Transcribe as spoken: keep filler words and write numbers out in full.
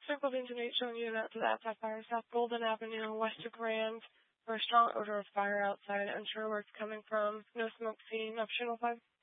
Circle of Engine eight showing you that, so that's our fire. South Golden Avenue, West of Grand, for a strong odor of fire outside. Unsure where it's coming from. No smoke seen. Optional five.